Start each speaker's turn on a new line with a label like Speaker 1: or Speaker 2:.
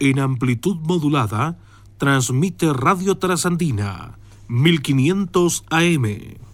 Speaker 1: En amplitud modulada, transmite Radio Trasandina, 1500 AM.